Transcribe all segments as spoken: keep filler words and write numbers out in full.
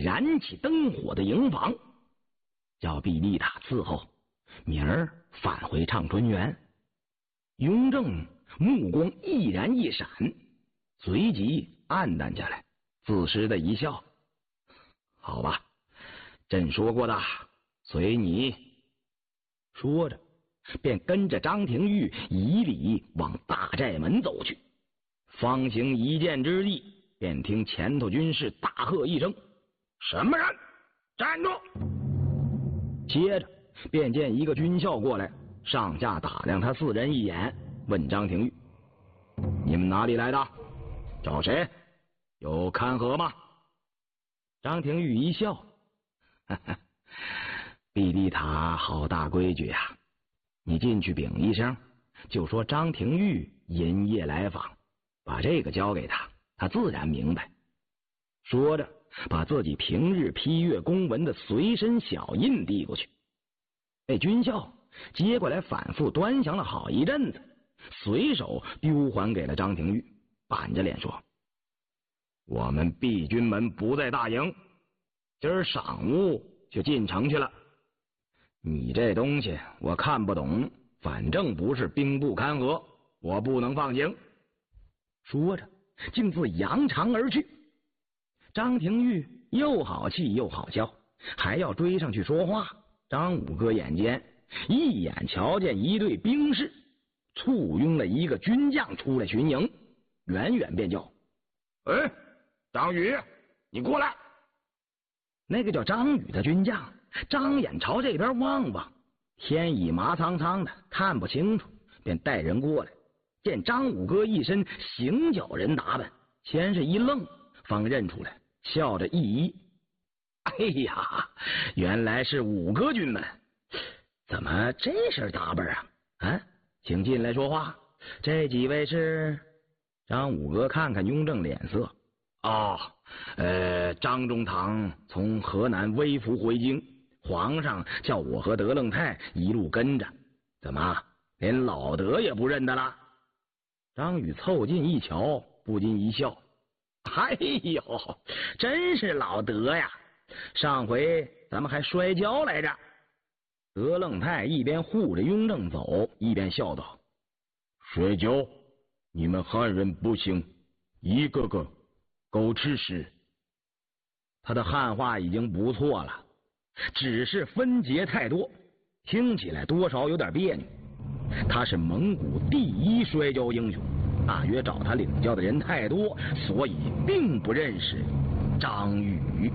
燃起灯火的营房，叫毕丽塔伺候，明儿返回畅春园。雍正目光毅然一闪，随即黯淡下来，自失的一笑：“好吧，朕说过的，随你。”说着，便跟着张廷玉以礼往大寨门走去。方行一箭之地，便听前头军士大喝一声：“什么人？站住！”接着便见一个军校过来，上下打量他四人一眼，问张廷玉：“你们哪里来的？找谁？有看河吗？”张廷玉一笑：“哈哈，毕丽塔好大规矩啊！你进去禀一声，就说张廷玉银夜来访，把这个交给他，他自然明白。”说着，把自己平日批阅公文的随身小印递过去。那军校接过来，反复端详了好一阵子，随手丢还给了张廷玉，板着脸说：“我们毕军门不在大营，今儿晌午就进城去了。你这东西我看不懂，反正不是兵部勘合，我不能放行。”说着，径自扬长而去。张廷玉又好气又好笑，还要追上去说话。张五哥眼尖，一眼瞧见一队兵士簇拥了一个军将出来巡营，远远便叫：“哎，张宇，你过来！”那个叫张宇的军将张眼朝这边望望，天已麻苍苍的，看不清楚，便带人过来。见张五哥一身行脚人打扮，先是一愣，方认出来，笑着一揖：“哎呀，原来是五哥军们，怎么这身打扮啊？啊，请进来说话。这几位是？”张五哥看看雍正脸色：“哦，呃，张中堂从河南微服回京，皇上叫我和德楞泰一路跟着，怎么连老德也不认得了？”张宇凑近一瞧，不禁一笑：“哎呦，真是老德呀！上回咱们还摔跤来着。”德楞泰一边护着雍正走，一边笑道：“摔跤？你们汉人不行，一个个狗吃屎。”他的汉话已经不错了，只是分节太多，听起来多少有点别扭。他是蒙古第一摔跤英雄，大约找他领教的人太多，所以并不认识张宇。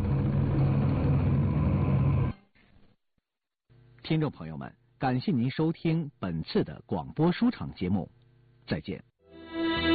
听众朋友们，感谢您收听本次的广播书场节目，再见。